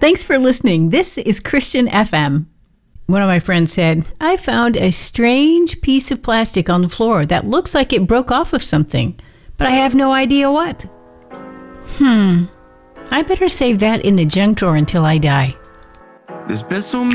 Thanks for listening. This is Christian FM. One of my friends said, I found a strange piece of plastic on the floor that looks like it broke off of something, but I have no idea what. I better save that in the junk drawer until I die. There's been so